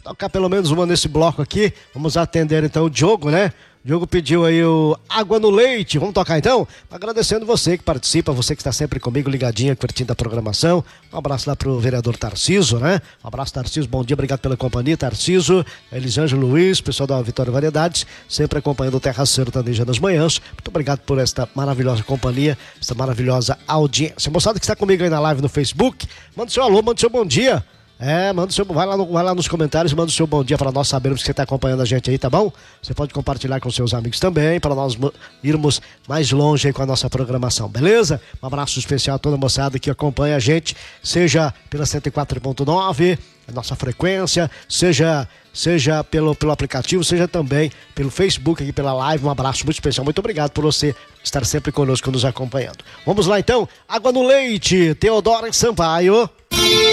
tocar pelo menos uma nesse bloco aqui. Vamos atender então o Diogo, né? O Diogo pediu aí o Água no Leite. Vamos tocar então? Agradecendo você que participa, você que está sempre comigo, ligadinha, curtindo a programação. Um abraço lá pro vereador Tarciso, né? Um abraço, Tarciso, bom dia, obrigado pela companhia, Tarciso, Elisângelo Luiz, pessoal da Vitória Variedades, sempre acompanhando o Terra Sertaneja nas manhãs. Muito obrigado por esta maravilhosa companhia, esta maravilhosa audiência. Moçada que está comigo aí na live no Facebook, manda seu alô, manda seu bom dia. Manda o seu, vai lá nos comentários, manda o seu bom dia para nós sabermos que você está acompanhando a gente aí, tá bom? Você pode compartilhar com seus amigos também, para nós irmos mais longe aí com a nossa programação, beleza? Um abraço especial a toda a moçada que acompanha a gente, seja pela 104.9, a nossa frequência, seja pelo aplicativo, seja também pelo Facebook aqui, pela live. Um abraço muito especial, muito obrigado por você estar sempre conosco, nos acompanhando. Vamos lá então, Água no Leite, Teodoro Sampaio.